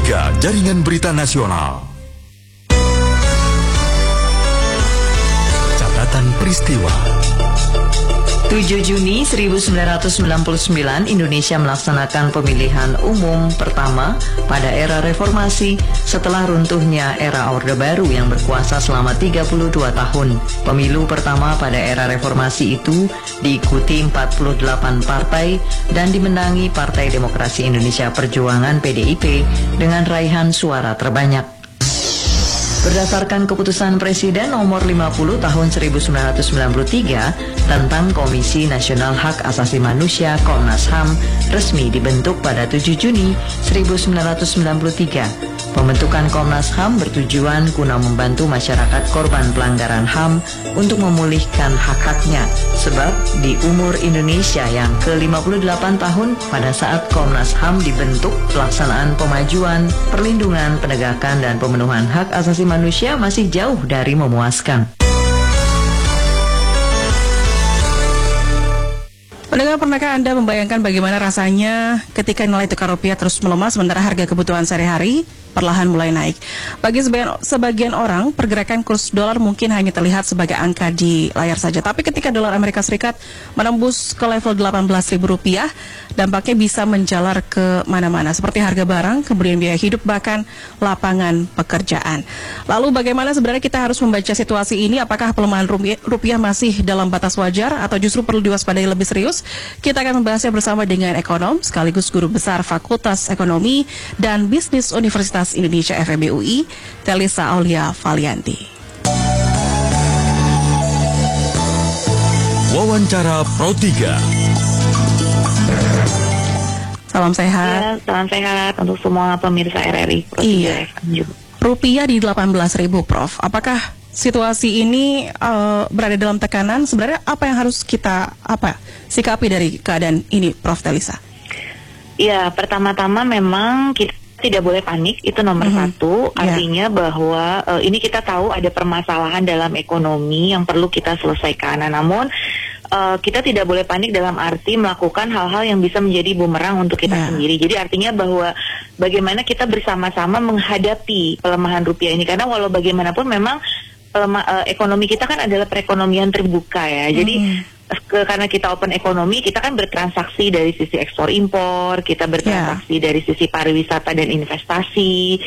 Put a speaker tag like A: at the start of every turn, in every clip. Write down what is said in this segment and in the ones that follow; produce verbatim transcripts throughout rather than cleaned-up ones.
A: tiga Jaringan Berita Nasional. Catatan peristiwa.
B: tujuh Juni seribu sembilan ratus sembilan puluh sembilan, Indonesia melaksanakan pemilihan umum pertama pada era reformasi setelah runtuhnya era Orde Baru yang berkuasa selama tiga puluh dua tahun. Pemilu pertama pada era reformasi itu diikuti empat puluh delapan partai dan dimenangi Partai Demokrasi Indonesia Perjuangan P D I P dengan raihan suara terbanyak. Berdasarkan keputusan Presiden nomor lima puluh tahun seribu sembilan ratus sembilan puluh tiga tentang Komisi Nasional Hak Asasi Manusia Komnas H A M resmi dibentuk pada tujuh Juni seribu sembilan ratus sembilan puluh tiga. Pembentukan Komnas H A M bertujuan guna membantu masyarakat korban pelanggaran H A M untuk memulihkan hak-haknya. Sebab di umur Indonesia yang ke lima puluh delapan tahun pada saat Komnas H A M dibentuk, pelaksanaan pemajuan, perlindungan, penegakan, dan pemenuhan hak asasi manusia masih jauh dari memuaskan.
C: Pendengar, pernahkah Anda membayangkan bagaimana rasanya ketika nilai tukar rupiah terus melemah sementara harga kebutuhan sehari-hari perlahan mulai naik? Bagi sebagian, sebagian orang, pergerakan kurs dolar mungkin hanya terlihat sebagai angka di layar saja. Tapi ketika dolar Amerika Serikat menembus ke level delapan belas ribu rupiah, dampaknya bisa menjalar ke mana-mana, seperti harga barang, kemudian biaya hidup, bahkan lapangan pekerjaan. Lalu bagaimana sebenarnya kita harus membaca situasi ini? Apakah pelemahan rupiah, rupiah masih dalam batas wajar atau justru perlu diwaspadai lebih serius? Kita akan membahasnya bersama dengan ekonom sekaligus guru besar Fakultas Ekonomi dan Bisnis Universitas Indonesia F E B U I, Telisa Aulia Valianti.
A: Wawancara Pro tiga.
C: Salam sehat.
D: Ya, salam sehat untuk semua pemirsa R R I. Pro
C: iya. Rupiah di delapan belas ribu, Prof. Apakah situasi ini uh, berada dalam tekanan? Sebenarnya apa yang harus kita apa sikapi dari keadaan ini, Prof Telisa?
D: Ya, pertama-tama memang kita tidak boleh panik, itu nomor mm-hmm. satu. Artinya yeah. bahwa uh, ini kita tahu ada permasalahan dalam ekonomi yang perlu kita selesaikan. Nah, namun uh, kita tidak boleh panik dalam arti melakukan hal-hal yang bisa menjadi bumerang untuk kita yeah. sendiri. Jadi artinya bahwa bagaimana kita bersama-sama menghadapi pelemahan rupiah ini, karena walau bagaimanapun memang pelema, uh, ekonomi kita kan adalah perekonomian terbuka ya. Jadi mm. Ke, karena kita open ekonomi, kita kan bertransaksi dari sisi ekspor impor, kita bertransaksi yeah. dari sisi pariwisata dan investasi,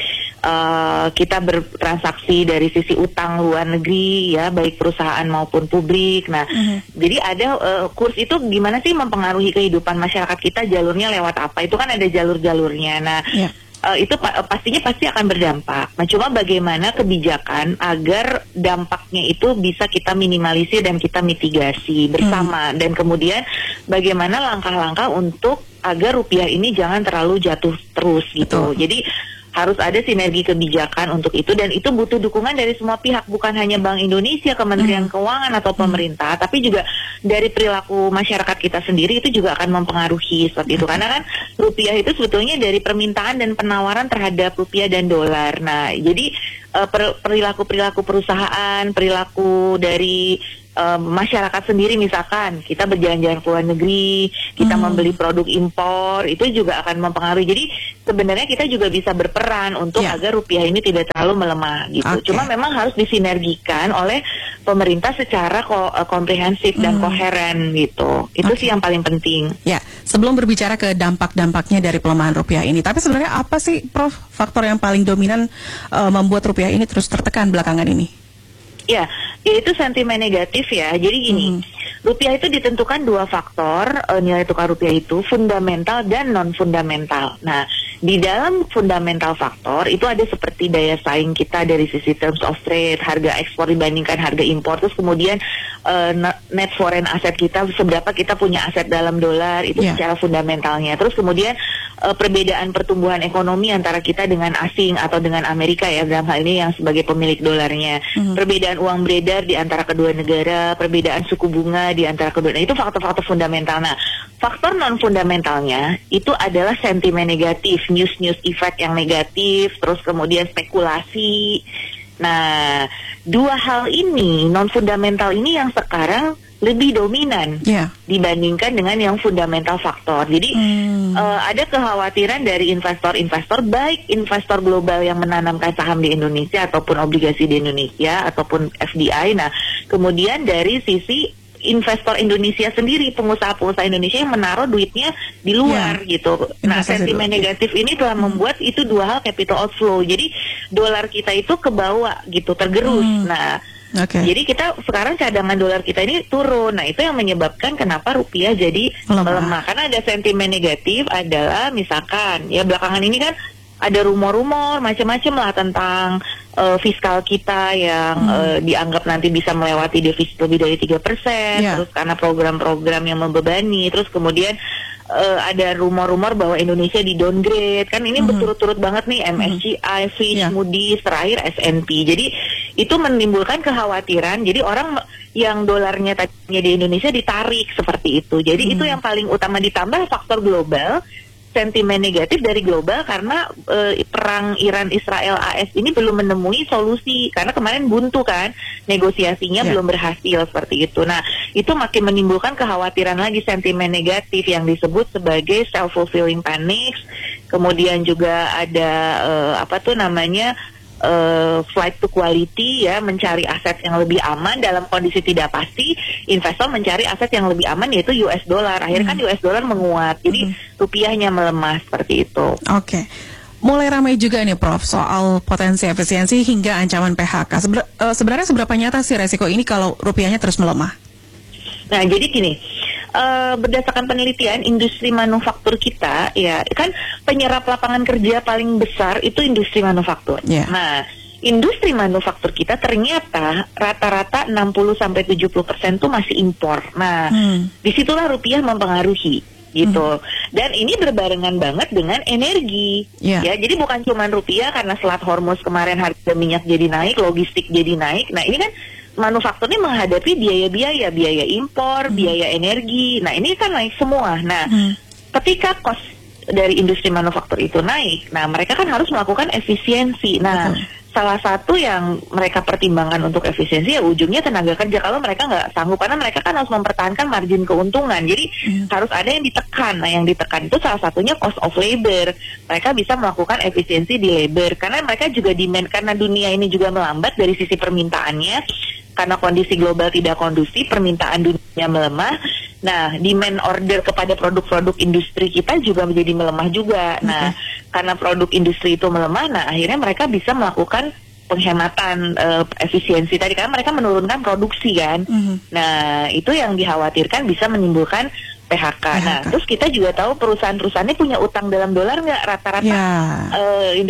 D: uh, kita bertransaksi dari sisi utang luar negeri ya, baik perusahaan maupun publik. Nah, mm-hmm. jadi ada uh, kurs itu gimana sih mempengaruhi kehidupan masyarakat kita, jalurnya lewat apa? Itu kan ada jalur-jalurnya. Nah. Yeah. Uh, itu pa- pastinya pasti akan berdampak. Nah, cuma bagaimana kebijakan agar dampaknya itu bisa kita minimalisir dan kita mitigasi bersama, hmm. dan kemudian bagaimana langkah-langkah untuk agar rupiah ini jangan terlalu jatuh terus gitu. Betul. Jadi harus ada sinergi kebijakan untuk itu, dan itu butuh dukungan dari semua pihak, bukan hanya Bank Indonesia, Kementerian hmm. Keuangan atau pemerintah, hmm. tapi juga dari perilaku masyarakat kita sendiri itu juga akan mempengaruhi seperti itu. Karena kan rupiah itu sebetulnya dari permintaan dan penawaran terhadap rupiah dan dolar. Nah, jadi uh, per- perilaku-perilaku perusahaan, perilaku dari Uh, masyarakat sendiri, misalkan kita berjalan-jalan ke luar negeri, kita hmm. membeli produk impor, itu juga akan mempengaruhi. Jadi sebenarnya kita juga bisa berperan untuk yeah. agar rupiah ini tidak terlalu melemah gitu. Okay. Cuma memang harus disinergikan oleh pemerintah secara ko- uh, komprehensif hmm. dan koheren gitu. Itu okay. sih yang paling penting.
C: Ya, sebelum berbicara ke dampak-dampaknya dari pelemahan rupiah ini, tapi sebenarnya apa sih, Prof, faktor yang paling dominan uh, membuat rupiah ini terus tertekan belakangan ini?
D: Ya, yaitu sentimen negatif ya. Jadi gini, hmm. rupiah itu ditentukan dua faktor, uh, nilai tukar rupiah itu fundamental dan non fundamental. Nah, di dalam fundamental faktor itu ada seperti daya saing kita dari sisi terms of trade, harga ekspor dibandingkan harga impor, terus kemudian uh, net foreign asset kita, seberapa kita punya aset dalam dolar, itu yeah. secara fundamentalnya. Terus kemudian uh, perbedaan pertumbuhan ekonomi antara kita dengan asing atau dengan Amerika ya, dalam hal ini yang sebagai pemilik dolarnya. Mm-hmm. Perbedaan uang beredar di antara kedua negara, perbedaan suku bunga di antara kedua. Nah, itu faktor-faktor fundamental. Nah, faktor non fundamentalnya itu adalah sentimen negatif, news-news effect yang negatif, terus kemudian spekulasi. Nah, dua hal ini non fundamental ini yang sekarang lebih dominan
C: Yeah.
D: dibandingkan dengan yang fundamental faktor. Jadi
C: Hmm.
D: uh, ada kekhawatiran dari investor-investor, baik investor global yang menanamkan saham di Indonesia ataupun obligasi di Indonesia ataupun F D I. Nah, kemudian dari sisi investor Indonesia sendiri, pengusaha-pengusaha Indonesia yang menaruh duitnya di luar
C: Ya,
D: gitu. Nah,
C: investasi
D: sentimen
C: luar.
D: negatif ini telah membuat itu dua hal capital outflow. Jadi dolar kita itu ke bawah gitu, tergerus.
C: Hmm.
D: Nah,
C: Oke.
D: jadi kita sekarang cadangan dolar kita ini turun. Nah, itu yang menyebabkan kenapa rupiah jadi
C: Melemah.
D: melemah. Karena ada sentimen negatif adalah misalkan ya belakangan ini kan ada rumor-rumor macam-macam lah tentang uh, fiskal kita yang
C: Hmm.
D: uh, dianggap nanti bisa melewati defisit lebih dari tiga persen.
C: Ya.
D: Terus karena program-program yang membebani. Terus kemudian uh, ada rumor-rumor bahwa Indonesia di downgrade. Kan ini
C: Mhm.
D: berturut-turut banget nih, M S C I, Fitch,
C: Ya.
D: Moody's, terakhir S and P. Jadi itu menimbulkan kekhawatiran. Jadi orang yang dolarnya tadinya di Indonesia ditarik seperti itu. Jadi
C: Hmm.
D: itu yang paling utama, ditambah faktor global, sentimen negatif dari global karena eh, perang Iran Israel A S ini belum menemui solusi karena kemarin buntu kan, negosiasinya
C: Ya.
D: belum berhasil seperti itu. Nah, itu makin menimbulkan kekhawatiran lagi, sentimen negatif yang disebut sebagai self fulfilling panics. Kemudian juga ada eh, apa tuh namanya Uh, flight to quality, ya, mencari aset yang lebih aman dalam kondisi tidak pasti. Investor mencari aset yang lebih aman yaitu U S dollar. Akhirnya kan U S dollar menguat, jadi rupiahnya melemah seperti itu.
C: Oke. Mulai ramai juga nih Prof soal potensi efisiensi hingga ancaman P H K. Seber- eh, sebenarnya seberapa nyata sih resiko ini kalau rupiahnya terus melemah?
D: Nah, jadi gini, uh, berdasarkan penelitian industri manufaktur kita, ya kan penyerap lapangan kerja paling besar itu industri manufaktur.
C: Yeah.
D: Nah, industri manufaktur kita ternyata rata-rata enam puluh sampai tujuh puluh persen tuh masih impor. Nah,
C: Hmm.
D: disitulah rupiah mempengaruhi gitu. Dan ini berbarengan banget dengan energi.
C: Yeah.
D: Ya, jadi bukan cuma rupiah karena Selat Hormuz kemarin harga minyak jadi naik, logistik jadi naik. Nah, ini kan manufaktur ini menghadapi biaya-biaya, biaya impor, biaya energi. Nah, ini kan naik semua. Nah,
C: Hmm.
D: ketika cost dari industri manufaktur itu naik, nah mereka kan harus melakukan efisiensi. Nah,
C: Betul.
D: salah satu yang mereka pertimbangkan untuk efisiensi ya ujungnya tenaga kerja. Kalau mereka nggak sanggup, karena mereka kan harus mempertahankan margin keuntungan. Jadi harus ada yang ditekan. Nah, yang ditekan itu salah satunya cost of labor. Mereka bisa melakukan efisiensi di labor karena mereka juga demand, karena dunia ini juga melambat dari sisi permintaannya. Karena kondisi global tidak kondusif, permintaan dunia melemah. Nah, demand order kepada produk-produk industri kita juga menjadi melemah juga. Nah, karena produk industri itu melemah, nah akhirnya mereka bisa melakukan penghematan eh, efisiensi tadi karena mereka menurunkan produksi kan.
C: Mhm.
D: Nah, itu yang dikhawatirkan bisa menimbulkan P H K.
C: P H K.
D: Nah, terus kita juga tahu perusahaan-perusahaannya punya utang dalam dolar nggak rata-rata?
C: Ya.
D: eh,